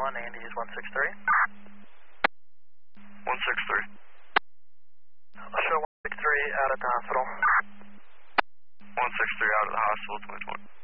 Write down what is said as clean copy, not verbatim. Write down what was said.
Andy is 163. 163. Show 163 out at the hospital. 163 out of the hospital, 2020.